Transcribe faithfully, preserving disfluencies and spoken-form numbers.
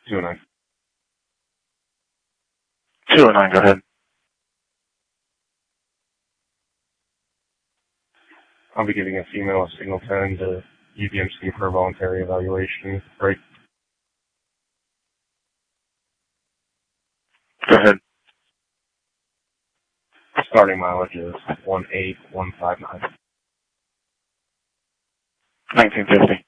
two oh nine. two oh nine, go ahead. I'll be giving a female a signal ten to U B M C for a voluntary evaluation. Right. Go ahead. Starting mileage is one eight one five nine. nineteen fifty.